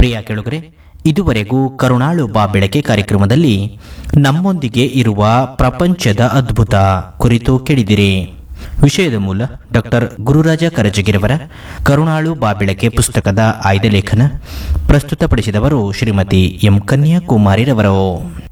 ಪ್ರಿಯ ಕೆಳುಗರೆ, ಇದುವರೆಗೂ ಕರುಣಾಳು ಬಾ ಬೆಳಕೆ ಕಾರ್ಯಕ್ರಮದಲ್ಲಿ ನಮ್ಮೊಂದಿಗೆ ಇರುವ ಪ್ರಪಂಚದ ಅದ್ಭುತ ಕುರಿತು ಕೇಳಿದಿರಿ. ವಿಷಯದ ಮೂಲ ಡಾಕ್ಟರ್ ಗುರುರಾಜ ಕರಜಗಿರವರ ಕರುಣಾಳು ಬಾ ಬೆಳಕೆ ಪುಸ್ತಕದ ಆಯ್ದ ಲೇಖನ. ಪ್ರಸ್ತುತಪಡಿಸಿದವರು ಶ್ರೀಮತಿ ಎಂ ಕನ್ಯಾಕುಮಾರಿರವರು.